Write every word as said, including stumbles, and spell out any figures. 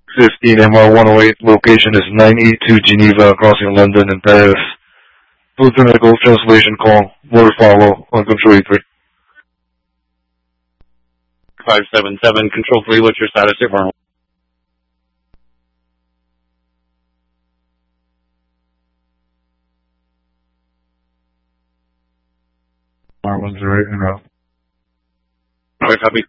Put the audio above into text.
fifteen M R one oh eight, location is nine eighty-two Geneva, crossing London and Paris. Lieutenant Echo, translation call, more follow on Control eighty-three. five seven seven, Control three, what's your status here, Marlon? R one zero eight en route. Alright, copy.